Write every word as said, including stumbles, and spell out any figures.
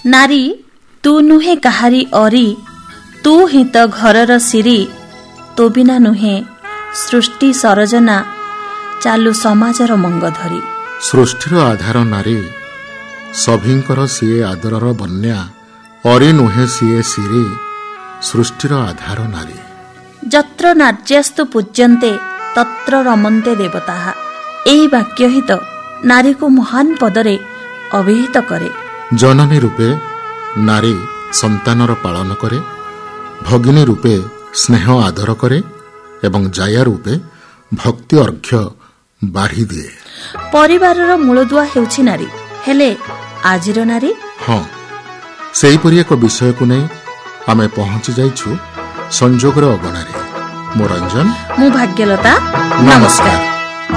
नारी तू नुहे काहारी अरी, तू हि तो घरर सिरी, तो बिना नुहे सृष्टि सरजना, चालू समाजर मंग धरी। सृष्टिर आधार नारी, सभिंकर सीए आदरर बन्या, अरी नुहे सीए सिरी, सृष्टिर आधार नारी। जत्र नार्यस्तु पूज्यन्ते तत्र रमन्ते देवताः। एही वाक्य ही तो नारी को महान पदरे अभिहित करे। जननी रूपे नारी संतानर पालन करे, भगिनी रूपे स्नेह आदर करे एवं जाया रूपे भक्ति अर्घ्य बाढ़ी दिए। परिवारर मूलदुआ हेउछि नारी, हेले आजिर नारी? हाँ, सेहीपरि एक विषय को नहीं आमे पहुंची जाइछु संजोगर अगणारे। मो रंजन, मु भाग्यलता, नमस्कार।